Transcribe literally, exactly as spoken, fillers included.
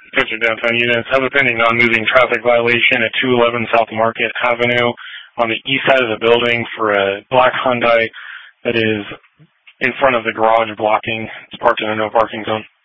Picture downtown units have a pending non-moving traffic violation at two eleven South Market Avenue on the east side of the building for a black Hyundai that is in front of the garage blocking. It's parked in a no parking zone.